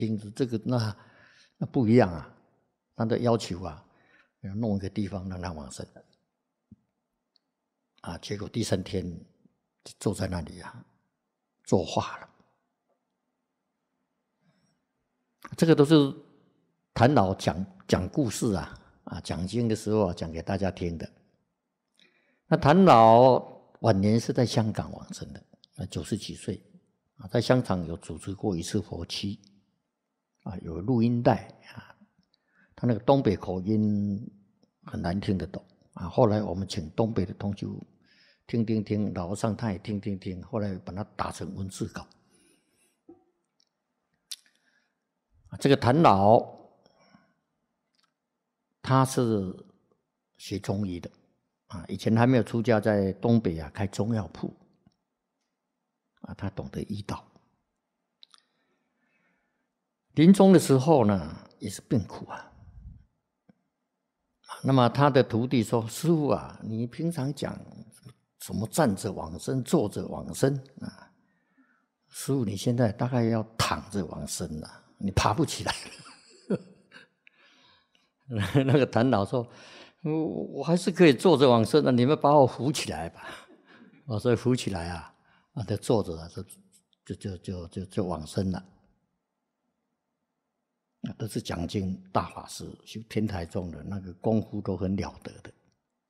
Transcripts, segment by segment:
因此这个那不一样啊，他的要求啊，要弄一个地方让他往生啊，结果第3天就坐在那里啊，作画了。这个都是谭老讲故事啊，讲经的时候啊，讲给大家听的。那谭老晚年是在香港往生的，90几岁啊，在香港有主持过一次佛七啊，有录音带啊，他那个东北口音很难听得懂啊。后来我们请东北的同学听，老和尚他也听，后来把它打成文字稿。这个谭老他是学中医的啊，以前还没有出家，在东北啊开中药铺啊，他懂得医道。临终的时候呢，也是病苦啊。那么他的徒弟说：“师父啊，你平常讲什么站着往生、坐着往生啊？师父，你现在大概要躺着往生了，你爬不起来了。”那个谭老说：“我还是可以坐着往生的，你们把我扶起来吧。”所以扶起来啊，就坐着就往生了。都是讲经大法师，修天台宗的那个功夫都很了得的。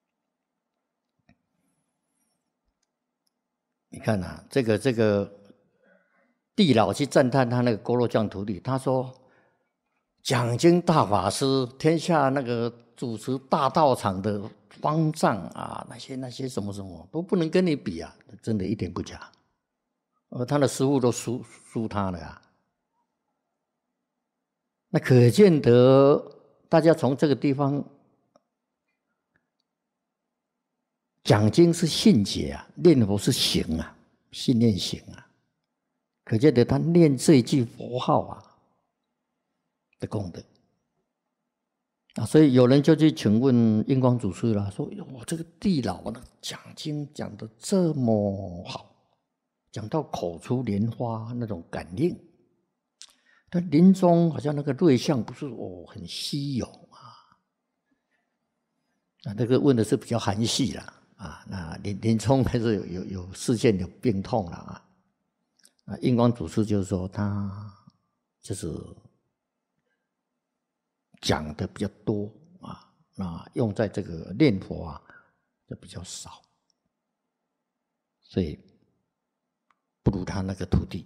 你看啊，这个地老去赞叹他那个锅罗匠徒弟，他说：“讲经大法师，天下那个主持大道场的方丈啊，那些什么都不能跟你比啊，真的一点不假。他的师父都输他了啊。”那可见得大家从这个地方讲经是信解啊，念佛是行啊，信念行啊，可见得他念这一句佛号啊的功德啊。所以有人就去请问印光祖师了，说：“我这个地老呢，讲经讲得这么好，讲到口出莲花那种感应。但临终好像那个瑞相不是很稀有啊，这个问的是比较含蓄啦啊。那临终还是有视线有病痛了啊。印光祖师就是说他就是讲的比较多啊，那用在这个念佛啊就比较少，所以不如他那个徒弟。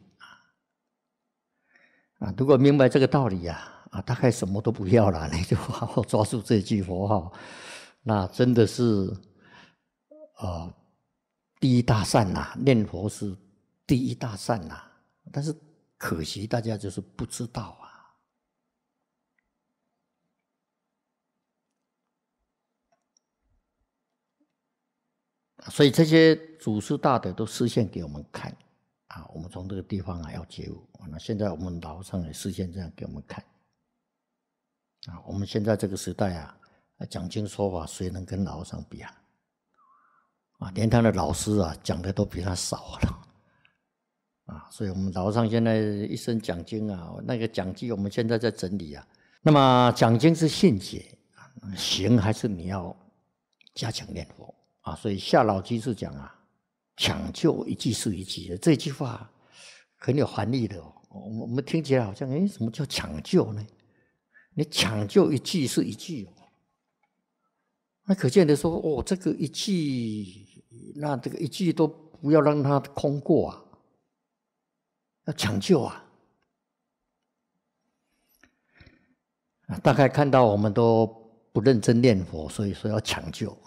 如果明白这个道理大概什么都不要了，你就好好抓住这句佛号，那真的是第一大善念佛是第一大善但是可惜大家就是不知道所以这些祖师大德都示现给我们看我们从这个地方要觉悟。那现在我们老和尚也示现这样给我们看我们现在这个时代讲经说法，谁能跟老和尚比连他的老师讲的都比他少了所以我们老和尚现在一生讲经那个讲记我们现在在整理那么讲经是信解行还是你要加强念佛所以夏老居士讲抢救一句是一句的，这句话很有含义的我们听起来好像什么叫抢救呢？你抢救一句是一句那可见的说这个一句，那这个一句都不要让它空过要抢救大概看到我们都不认真念佛，所以说要抢救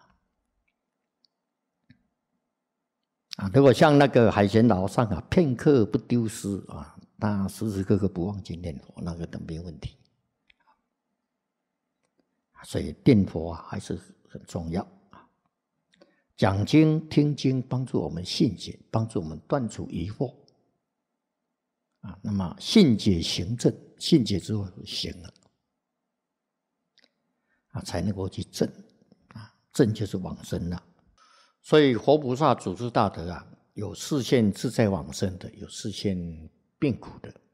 如果像那个海贤老和尚片刻不丢失他时时刻刻不忘记念佛，那个都没问题。所以念佛还是很重要讲经听经帮助我们信解，帮助我们断除疑惑那么信解行证，信解之后行了才能够去证证就是往生了。所以活菩萨祖师大德有示现自在往生的，有示现病苦的